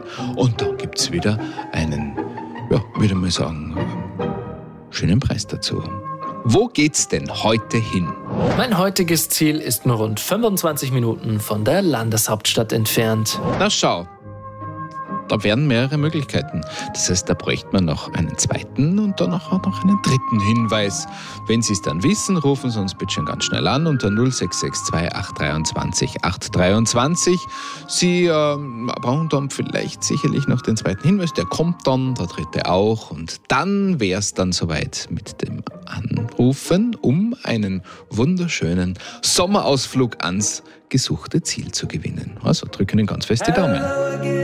Und dann gibt es wieder einen, ja, würde man sagen, schönen Preis dazu. Wo geht's denn heute hin? Mein heutiges Ziel ist nur rund 25 Minuten von der Landeshauptstadt entfernt. Na schau, da wären mehrere Möglichkeiten. Das heißt, da bräuchte man noch einen zweiten und danach auch noch einen dritten Hinweis. Wenn Sie es dann wissen, rufen Sie uns bitte schon ganz schnell an unter 0662 823 823. Sie brauchen dann vielleicht sicherlich noch den zweiten Hinweis, der kommt dann, der dritte auch. Und dann wäre es dann soweit mit dem Anrufen, um einen wunderschönen Sommerausflug ans gesuchte Ziel zu gewinnen. Also drücken Ihnen ganz fest die Daumen.